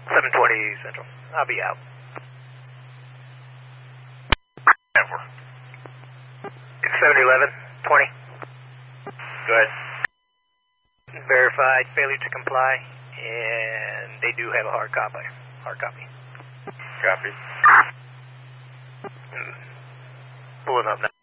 720 Central. I'll be out. Denver. 7011, 20. Go ahead. Verified failure to comply, and they do have a hard copy. Copy. Pulling up now.